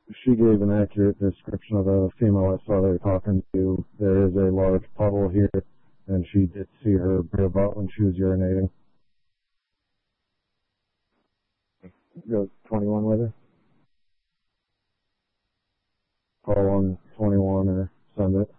she gave an accurate description of the female I saw they were talking to. There is a large puddle here, and she did see her rear butt when she was urinating. Go 21 with her. Call 121 or send it.